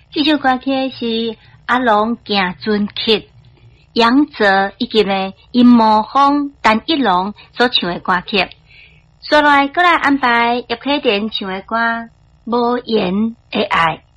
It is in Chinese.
这首歌曲是阿龙行尊曲杨泽以及呢殷模峰单一龙所唱的歌曲。接下来，过来安排叶启田唱的歌《无言的爱》。